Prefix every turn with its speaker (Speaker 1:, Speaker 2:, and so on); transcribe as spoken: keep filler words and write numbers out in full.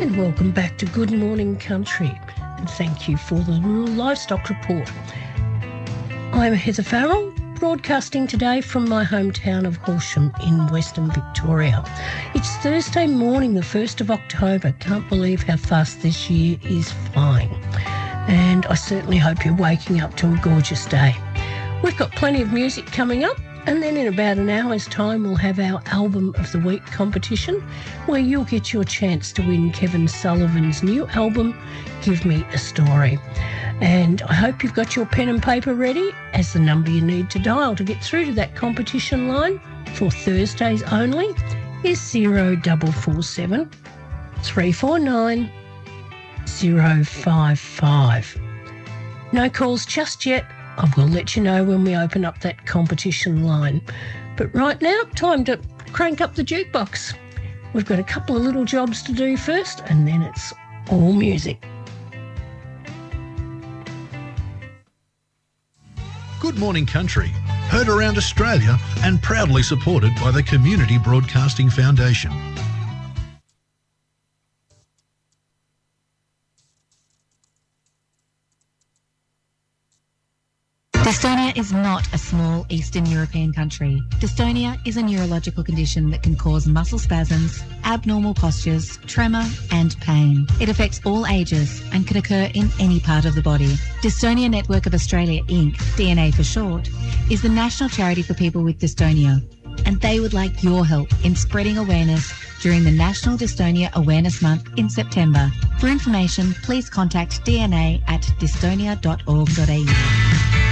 Speaker 1: And welcome back to Good Morning Country, and thank you for the Rural Livestock Report. I'm Heather Farrell, broadcasting today from my hometown of Horsham in Western Victoria. It's Thursday morning, the first of October. Can't believe how fast this year is flying. And I certainly hope you're waking up to a gorgeous day. We've got plenty of music coming up, and then in about an hour's time we'll have our Album of the Week competition, where you'll get your chance to win Kevin Sullivan's new album, Give Me a Story. And I hope you've got your pen and paper ready, as the number you need to dial to get through to that competition line for Thursdays only is zero four four seven, three four nine, zero five five. No calls just yet. I will let you know when we open up that competition line. But right now, time to crank up the jukebox. We've got a couple of little jobs to do first, and then it's all music.
Speaker 2: Good Morning Country, heard around Australia and proudly supported by the Community Broadcasting Foundation.
Speaker 3: Dystonia is not a small Eastern European country. Dystonia is a neurological condition that can cause muscle spasms, abnormal postures, tremor and pain. It affects all ages and can occur in any part of the body. Dystonia Network of Australia Incorporated, D N A for short, is the national charity for people with dystonia, and they would like your help in spreading awareness during the National Dystonia Awareness Month in September. For information, please contact D N A at dystonia dot org dot a u.